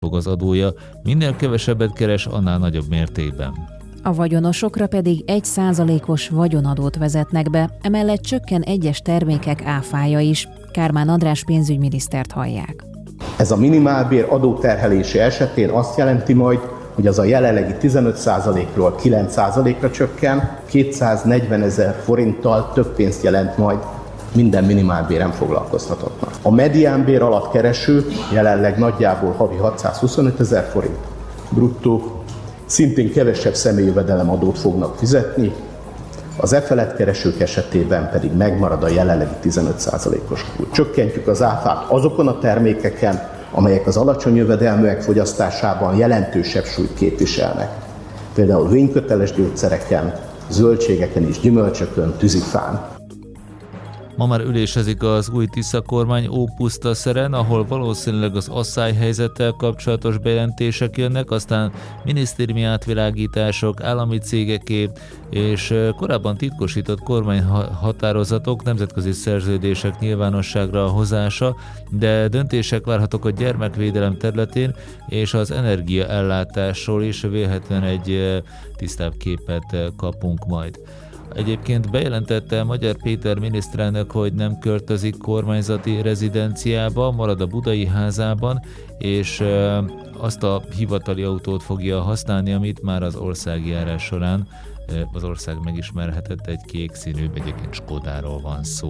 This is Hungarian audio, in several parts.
fog az adója, minél kevesebbet keres, annál nagyobb mértékben. A vagyonosokra pedig 1%-os vagyonadót vezetnek be, emellett csökken egyes termékek áfája is. Kármán András pénzügyminisztert hallják. Ez a minimálbér adóterhelése esetén azt jelenti majd, hogy az a jelenlegi 15%-ról 9%-ra csökken, 240 000 forinttal több pénzt jelent majd minden minimálbéren foglalkoztatottnak. A mediánbér alatt kereső jelenleg nagyjából havi 625 000 forint bruttó, szintén kevesebb személyjövedelemadót fognak fizetni, az felett keresők esetében pedig megmarad a jelenlegi 15%-os kulcs. Csökkentjük az áfát azokon a termékeken, amelyek az alacsony jövedelműek fogyasztásában jelentősebb súlyt képviselnek. Például vényköteles gyógyszereken, zöldségeken és gyümölcsökön, tűzifán. Ma már ülésezik az új Tisza kormány Ópusztaszeren, ahol valószínűleg az asszályhelyzettel kapcsolatos bejelentések jönnek, aztán minisztériumi átvilágítások, állami cégeké és korábban titkosított kormányhatározatok, nemzetközi szerződések nyilvánosságra hozása, de döntések várhatók a gyermekvédelem területén és az energiaellátásról is, vélhetően egy tisztább képet kapunk majd. Egyébként bejelentette Magyar Péter miniszterelnök, hogy nem költözik kormányzati rezidenciába, marad a budai házában, és azt a hivatali autót fogja használni, amit már az országjárás során az ország megismerhetett, egy kék színű, egyébként Skodáról van szó.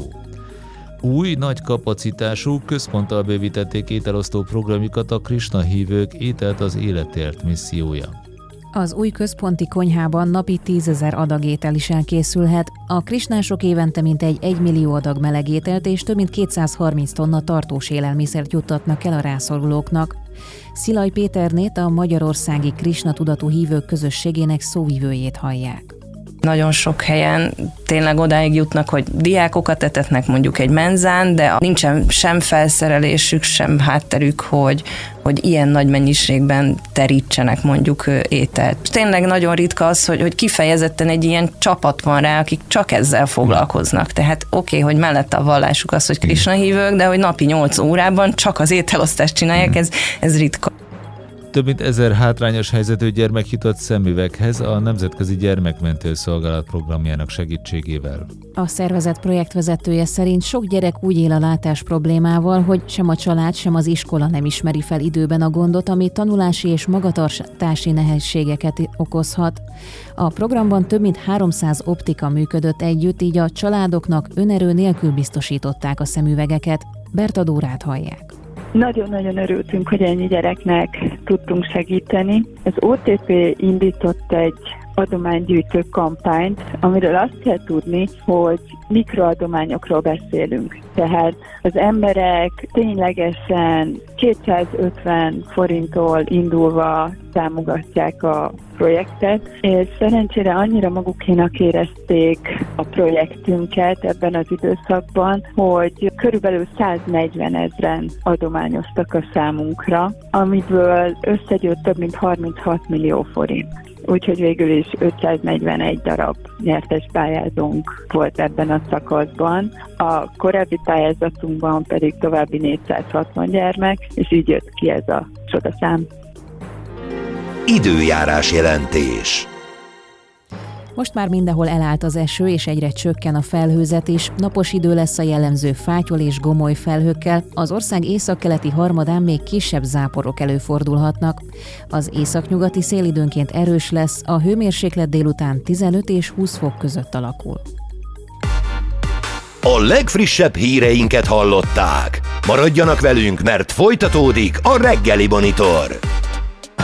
Új, nagy kapacitású, központtal bővítették ételosztó programjukat a Krisna hívők ételt az életért missziója. Az új központi konyhában napi 10 000 adag étel is elkészülhet. A krisnások évente mintegy 1 millió adag melegételt és több mint 230 tonna tartós élelmiszert juttatnak el a rászorulóknak. Szilaj Péternét, a Magyarországi Krisna tudatú hívők közösségének szóvivőjét hallják. Nagyon sok helyen tényleg odáig jutnak, hogy diákokat etetnek mondjuk egy menzán, de nincsen sem felszerelésük, sem hátterük, hogy ilyen nagy mennyiségben terítsenek mondjuk ételt. Tényleg nagyon ritka az, hogy kifejezetten egy ilyen csapat van rá, akik csak ezzel foglalkoznak. Tehát oké, hogy mellette a vallásuk az, hogy Krisna hívők, de hogy napi 8 órában csak az ételosztást csinálják, ez ritka. Több mint 1000 hátrányos helyzetű gyermek jutott szemüveghez a Nemzetközi Gyermekmentő Szolgálat programjának segítségével. A szervezet projektvezetője szerint sok gyerek úgy él a látás problémával, hogy sem a család, sem az iskola nem ismeri fel időben a gondot, ami tanulási és magatartási nehézségeket okozhat. A programban több mint 300 optika működött együtt, így a családoknak önerő nélkül biztosították a szemüvegeket. Berta Dórát hallják. Nagyon-nagyon örültünk, hogy ennyi gyereknek tudtunk segíteni. Az OTP indított egy adománygyűjtő kampányt, amiről azt kell tudni, hogy mikroadományokról beszélünk. Tehát az emberek ténylegesen 250 forinttól indulva támogatják a projektet, és szerencsére annyira magukénak érezték a projektünket ebben az időszakban, hogy körülbelül 140 000 adományoztak a számunkra, amiből összegyűlt több mint 36 millió forint. Úgyhogy végül is 541 darab nyertes pályázónk volt ebben a szakaszban. A korábbi pályázatunkban pedig további 460 gyermek, és így jött ki ez a csodaszám. Időjárás jelentés. Most már mindenhol elállt az eső, és egyre csökken a felhőzet is. Napos idő lesz a jellemző fátyol és gomoly felhőkkel. Az ország északkeleti harmadán még kisebb záporok előfordulhatnak. Az északnyugati szél időnként erős lesz, a hőmérséklet délután 15 és 20 fok között alakul. A legfrissebb híreinket hallották. Maradjanak velünk, mert folytatódik a Reggeli Monitor.